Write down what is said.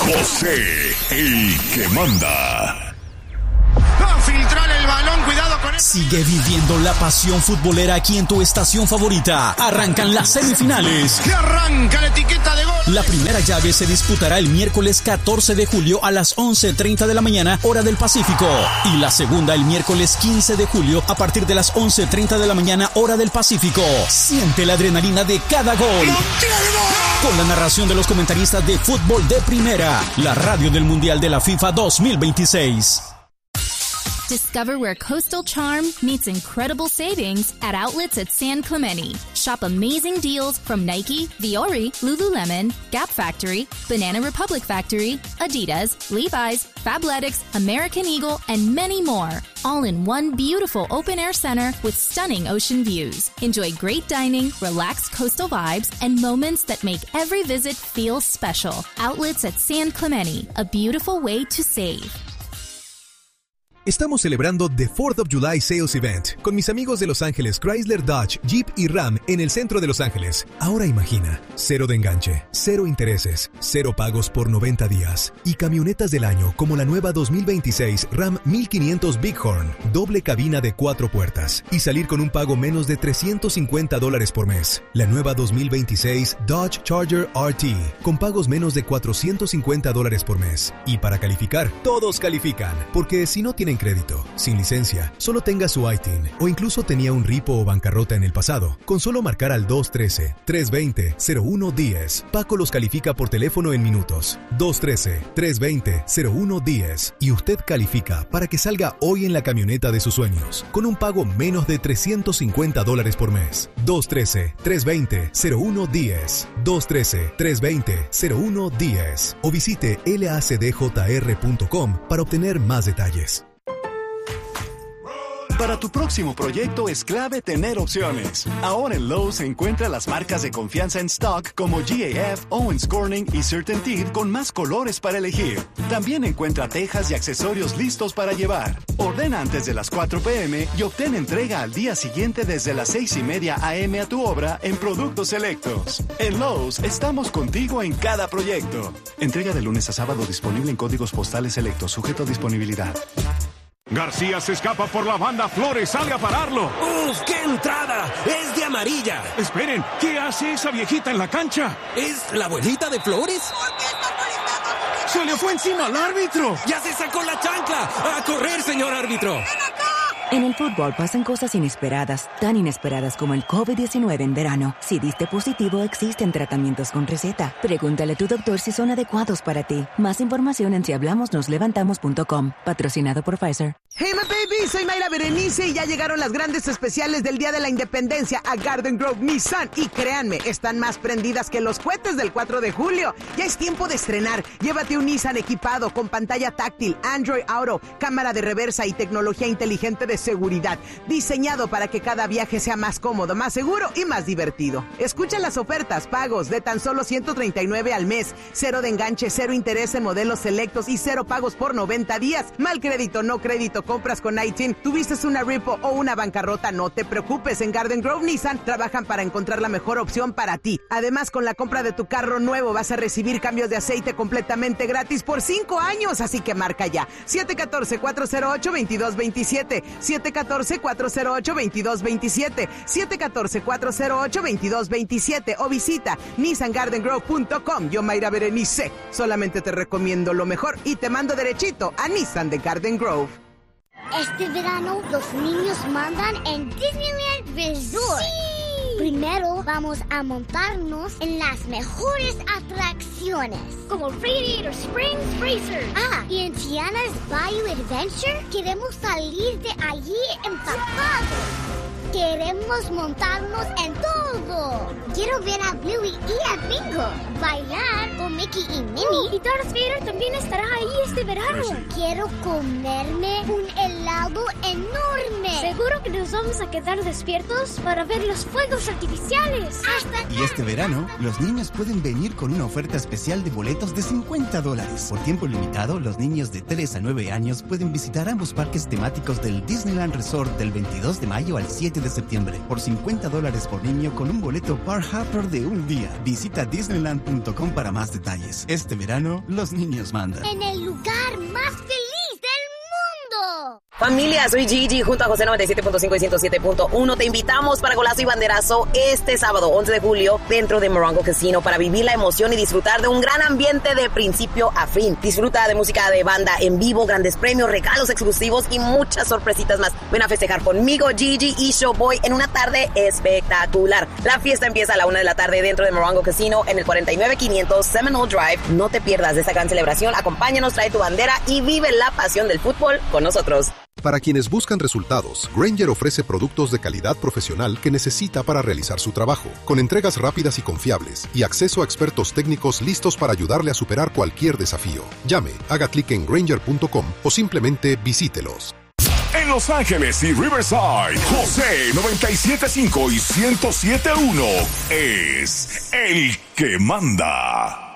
José, el que manda. Va a filtrar el balón, cuidado con él. Sigue viviendo la pasión futbolera aquí en tu estación favorita. Arrancan las semifinales. Que arranca la etiqueta de gol. La primera llave se disputará el miércoles 14 de julio a las 11:30 de la mañana, hora del Pacífico. Y la segunda el miércoles 15 de julio a partir de las 11:30 de la mañana, hora del Pacífico. Siente la adrenalina de cada gol. Con la narración de los comentaristas de Fútbol de Primera, la radio del Mundial de la FIFA 2026. Discover where coastal charm meets incredible savings at outlets at San Clemente. Shop amazing deals from Nike, Viore, Lululemon, Gap Factory, Banana Republic Factory, Adidas, Levi's, Fabletics, American Eagle, and many more. All in one beautiful open-air center with stunning ocean views. Enjoy great dining, relaxed coastal vibes, and moments that make every visit feel special. Outlets at San Clemente, a beautiful way to save. Estamos celebrando The 4th of July Sales Event con mis amigos de Los Ángeles Chrysler, Dodge, Jeep y Ram en el centro de Los Ángeles. Ahora imagina, 0 de enganche, 0 intereses, 0 pagos por 90 días y camionetas del año como la nueva 2026 Ram 1500 Bighorn, doble cabina de 4 puertas y salir con un pago menos de $350 por mes. La nueva 2026 Dodge Charger RT con pagos menos de $450 por mes. Y para calificar, todos califican, porque si no tienen crédito, sin licencia, solo tenga su ITIN o incluso tenía un ripo o bancarrota en el pasado, con solo marcar al 213-320-0110, Paco los califica por teléfono en minutos. 213-320-0110 y usted califica para que salga hoy en la camioneta de sus sueños, con un pago menos de $350 por mes. 213-320-0110, 213-320-0110 o visite lacdjr.com para obtener más detalles. Para tu próximo proyecto es clave tener opciones. Ahora en Lowe's encuentra las marcas de confianza en stock como GAF, Owens Corning y CertainTeed con más colores para elegir. También encuentra tejas y accesorios listos para llevar. Ordena antes de las 4 p.m. y obtén entrega al día siguiente desde las 6:30 a.m. a tu obra en productos selectos. En Lowe's estamos contigo en cada proyecto. Entrega de lunes a sábado disponible en códigos postales selectos, sujeto a disponibilidad. García se escapa por la banda, Flores sale a pararlo. ¡Uf, qué entrada! ¡Es de amarilla! Esperen, ¿qué hace esa viejita en la cancha? ¿Es la abuelita de Flores? ¿Por qué está molestando? ¡Se le fue encima al árbitro! ¡Ya se sacó la chancla! ¡A correr, señor árbitro! ¡Ven acá! En el fútbol pasan cosas inesperadas, tan inesperadas como el COVID-19 en verano. Si diste positivo, existen tratamientos con receta. Pregúntale a tu doctor si son adecuados para ti. Más información en sihablamosnoslevantamos.com. Patrocinado por Pfizer. Hey, my baby, soy Mayra Berenice y ya llegaron las grandes especiales del Día de la Independencia a Garden Grove Nissan. Y créanme, están más prendidas que los cohetes del 4 de julio. Ya es tiempo de estrenar. Llévate un Nissan equipado con pantalla táctil, Android Auto, cámara de reversa y tecnología inteligente de seguridad, diseñado para que cada viaje sea más cómodo, más seguro y más divertido. Escucha las ofertas, pagos de tan solo $139 al mes, 0 de enganche, 0 interés en modelos selectos y 0 pagos por 90 días. Mal crédito, no crédito, compras con ITIN, tuviste una repo o una bancarrota, no te preocupes. En Garden Grove Nissan trabajan para encontrar la mejor opción para ti. Además, con la compra de tu carro nuevo vas a recibir cambios de aceite completamente gratis por 5 años, así que marca ya 714-408-2227, 714-408-2227, 714-408-2227 o visita nissangardengrove.com. Yo, Mayra Berenice, solamente te recomiendo lo mejor y te mando derechito a Nissan de Garden Grove. Este verano los niños mandan en Disneyland Resort. ¡Sí! Primero vamos a montarnos en las mejores atracciones, como Radiator Springs Racer. Y en Tiana's Bayou Adventure queremos salir de allí empapados. Queremos montarnos en todo. Quiero ver a Bluey y a Bingo bailar con Mickey y Minnie. Y Darth Vader también estará ahí este verano. Quiero comerme un helado enorme. Seguro que nos vamos a quedar despiertos para ver los fuegos artificiales. Y este verano, los niños pueden venir con una oferta especial de boletos de $50. Por tiempo limitado, los niños de 3 a 9 años pueden visitar ambos parques temáticos del Disneyland Resort del 22 de mayo al 7 de septiembre por $50 por niño con un boleto Park Hopper de un día. Visita disneyland.com para más detalles. detalles. Este verano, los niños mandan. En el lugar más feliz del mundo. Familia, soy Gigi junto a José 97.5 y 107.1. Te invitamos para Golazo y Banderazo este sábado 11 de julio dentro de Morongo Casino para vivir la emoción y disfrutar de un gran ambiente de principio a fin. Disfruta de música de banda en vivo, grandes premios, regalos exclusivos y muchas sorpresitas más. Ven a festejar conmigo, Gigi y Showboy en una tarde espectacular. La fiesta empieza a la 1 de la tarde dentro de Morongo Casino en el 49500 Seminole Drive. No te pierdas de esta gran celebración. Acompáñanos, trae tu bandera y vive la pasión del fútbol con nosotros. Para quienes buscan resultados, Grainger ofrece productos de calidad profesional que necesita para realizar su trabajo, con entregas rápidas y confiables y acceso a expertos técnicos listos para ayudarle a superar cualquier desafío. Llame, haga clic en Grainger.com o simplemente visítelos. En Los Ángeles y Riverside, José 97.5 y 107.1 es el que manda.